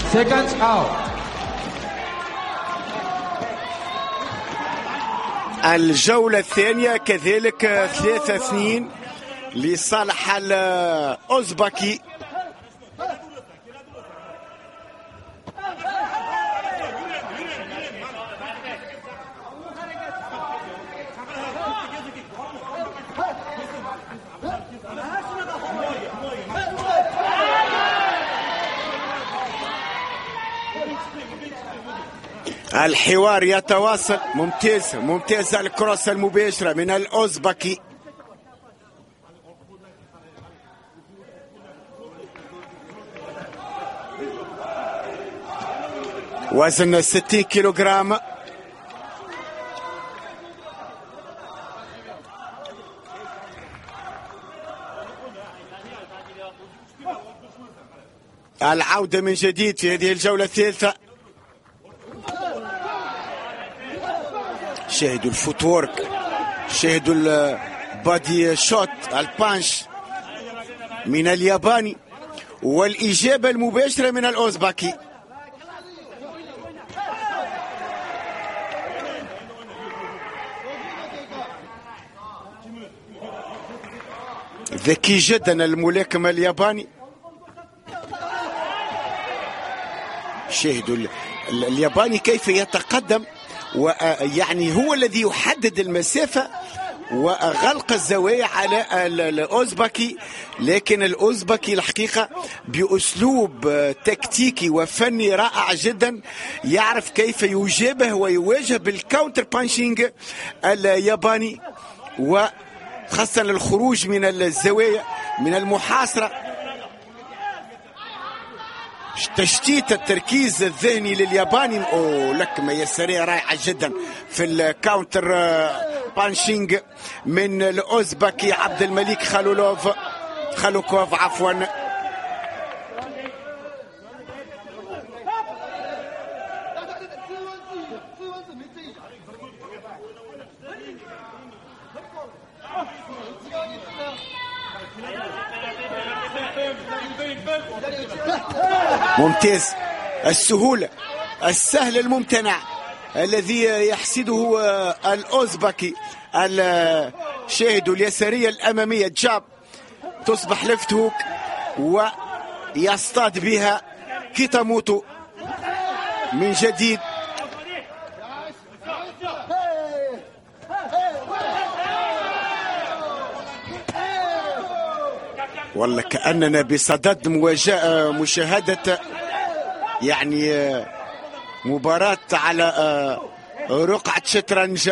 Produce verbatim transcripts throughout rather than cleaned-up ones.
Seconds out. الجولة الثانية كذلك ثلاثة اثنين لصالح الأوزبكي. الحوار يتواصل. ممتاز ممتاز الكروس المباشرة من الأوزبكي. وزن ستين كيلوغرام. العودة من جديد في هذه الجولة الثالثة. شاهدوا الفوتورك، شاهدوا البادي شوت، البانش من الياباني والإجابة المباشرة من الأوزبكي. ذكي جدا الملاكم الياباني. شاهدوا الياباني كيف يتقدم، ويعني هو الذي يحدد المسافة وغلق الزوايا على الأوزبكي، لكن الأوزبكي الحقيقة بأسلوب تكتيكي وفني رائع جدا يعرف كيف يجابه ويواجه بالكاونتر بانشينج الياباني، وخاصة الخروج من الزوايا من المحاصرة. تشتيت التركيز الذهني للياباني. أوه لكمة يسارية رائعة جدا في الكاونتر بانشينج من الأوزبكي عبد الملك خلولوف خلوكوف عفوا. ممتاز السهولة، السهل الممتنع الذي يحسده الأوزبكي. شاهدوا اليسارية الأمامية جاب تصبح لفت هوك ويصطاد بها كيتاموتو من جديد. والله كأننا بصدد مواجهة مشاهدة يعني مباراة على رقعة شطرنج.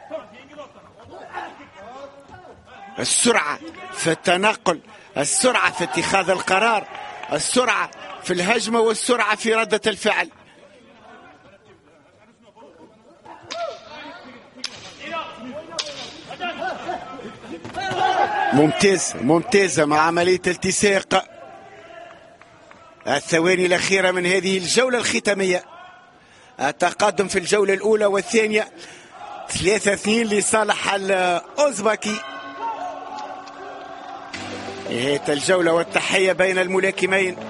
السرعة في التنقل، السرعة في اتخاذ القرار، السرعة في الهجمة والسرعة في ردة الفعل. ممتاز ممتازة مع عملية التصاق. الثواني الأخيرة من هذه الجولة الختامية. التقدم في الجولة الأولى والثانية ثلاثة اثنين لصالح الأوزبكي. نهاية الجولة والتحية بين الملاكمين.